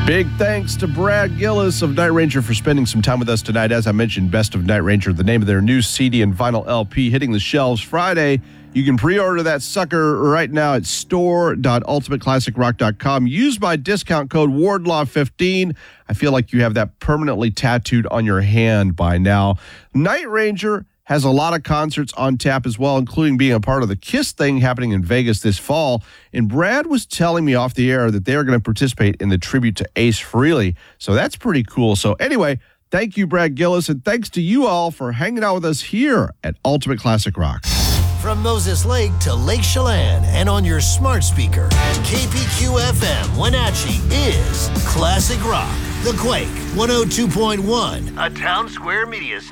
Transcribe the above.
Big thanks to Brad Gillis of Night Ranger for spending some time with us tonight. As I mentioned, Best of Night Ranger, the name of their new CD and vinyl LP hitting the shelves Friday. You can pre-order that sucker right now at store.ultimateclassicrock.com. Use my discount code Wardlaw15. I feel like you have that permanently tattooed on your hand by now. Night Ranger has a lot of concerts on tap as well, including being a part of the KISS thing happening in Vegas this fall. And Brad was telling me off the air that they are going to participate in the tribute to Ace Frehley. So that's pretty cool. So anyway, thank you, Brad Gillis, and thanks to you all for hanging out with us here at Ultimate Classic Rock. From Moses Lake to Lake Chelan and on your smart speaker, KPQ-FM Wenatchee is Classic Rock. The Quake 102.1, a Town Square Media station.